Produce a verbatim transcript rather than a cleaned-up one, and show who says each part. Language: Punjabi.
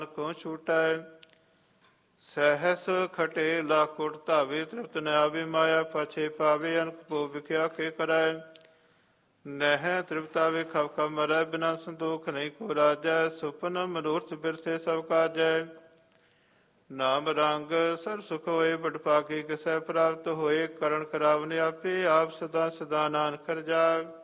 Speaker 1: ਕੋ ਛੂਟੈ। ਸਹਿਸ ਖਟੇ ਲਾਕੁਟ ਧਾਵੇ ਤ੍ਰਿਪਤ ਨ ਆਵੇ ਮਾਇਆ ਪਾਛੇ ਪਾਵੇ ਅਨਕ ਭੋ ਵਿਖਿਆ ਕੇ ਕਰੈ। ਨਹਿ ਤ੍ਰਿਪਤਾਵੇ ਖਬ ਖਬ ਮਰੈ ਬਿਨਾ ਸੰਤੋਖ ਨਹੀਂ ਕੋ ਰਾਜੈ। ਸੁਪਨ ਮਨੋਰਥ ਬਿਰਥੇ ਸਭ ਕਾਜੈ। ਨਾਮ ਰੰਗ ਸਰ ਸੁਖ ਹੋਏ ਬਟ ਪਾਕੇ ਕਿਸੈ ਪ੍ਰਾਪਤ ਹੋਏ। ਕਰਨ ਕਰਾਵਨ ਆਪੇ ਆਪ ਸਦਾ ਸਦਾ ਨਾਨਕ ਕਰਜਾ।